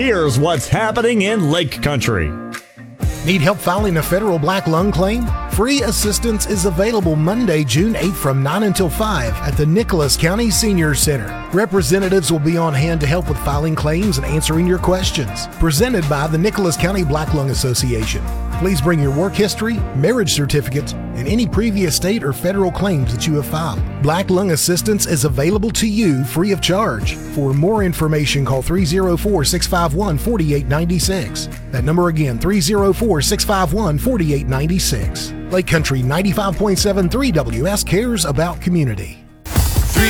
Here's what's happening in Lake Country. Need help filing a federal black lung claim? Free assistance is available Monday, June 8th from 9 until 5 at the Nicholas County Senior Center. Representatives will be on hand to help with filing claims and answering your questions. Presented by the Nicholas County Black Lung Association. Please bring your work history, marriage certificates, and any previous state or federal claims that you have filed. Black lung assistance is available to you free of charge. For more information, call 304-651-4896. That number again, 304-651-4896. Lake Country 95.73 WS cares about community.